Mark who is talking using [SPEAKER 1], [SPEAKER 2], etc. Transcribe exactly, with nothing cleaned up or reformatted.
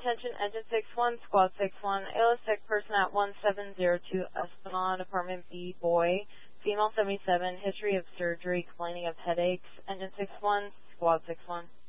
[SPEAKER 1] attention, Engine six one, Squad six one, A L S Tech person at one seven zero two Esplanade, Apartment B, boy, female seventy-seven, history of surgery, complaining of headaches, Engine six one, Squad six one.